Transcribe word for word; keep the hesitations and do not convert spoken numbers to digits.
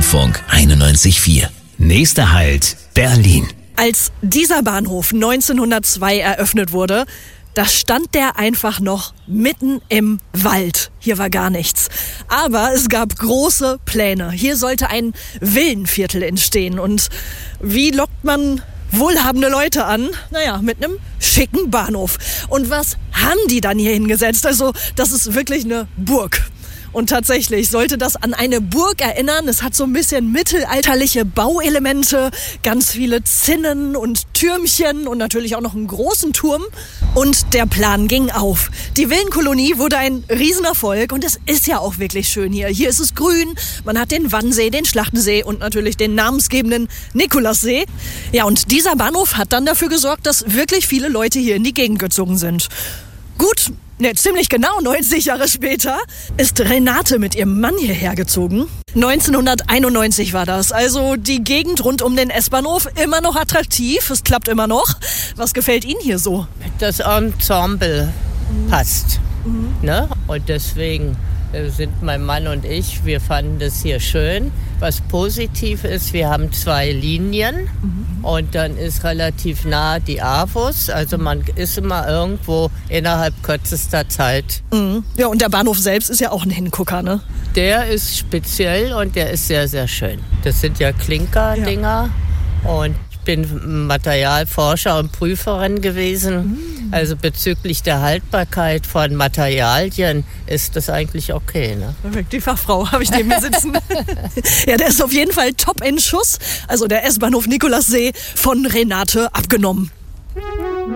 Rundfunk einundneunzig Komma vier. Nächster Halt, Berlin. Als dieser Bahnhof neunzehnhundertzwei eröffnet wurde, da stand der einfach noch mitten im Wald. Hier war gar nichts. Aber es gab große Pläne. Hier sollte ein Villenviertel entstehen. Und wie lockt man wohlhabende Leute an? Naja, mit einem schicken Bahnhof. Und was haben die dann hier hingesetzt? Also, das ist wirklich eine Burg. Und tatsächlich sollte das an eine Burg erinnern. Es hat so ein bisschen mittelalterliche Bauelemente, ganz viele Zinnen und Türmchen und natürlich auch noch einen großen Turm. Und der Plan ging auf. Die Villenkolonie wurde ein Riesenerfolg und es ist ja auch wirklich schön hier. Hier ist es grün, man hat den Wannsee, den Schlachtensee und natürlich den namensgebenden Nikolassee. Ja, und dieser Bahnhof hat dann dafür gesorgt, dass wirklich viele Leute hier in die Gegend gezogen sind. Gut, ne, ziemlich genau neunzig Jahre später ist Renate mit ihrem Mann hierher gezogen. neunzehnhunderteinundneunzig war das. Also die Gegend rund um den S-Bahnhof immer noch attraktiv. Es klappt immer noch. Was gefällt Ihnen hier so? Das Ensemble passt. Mhm. Ne? Und deswegen sind mein Mann und ich, wir fanden das hier schön. Was positiv ist, wir haben zwei Linien mhm. und dann ist relativ nah die AWUS. Also man ist immer irgendwo innerhalb kürzester Zeit. Mhm. Ja, und der Bahnhof selbst ist ja auch ein Hingucker, ne? Der ist speziell und der ist sehr, sehr schön. Das sind ja Klinkerdinger ja. Und ich bin Materialforscher und Prüferin gewesen. Mhm. Also bezüglich der Haltbarkeit von Materialien ist das eigentlich okay, ne? Perfekt, die Fachfrau habe ich neben mir sitzen. Ja, der ist auf jeden Fall top in Schuss. Also der S-Bahnhof Nikolassee von Renate abgenommen.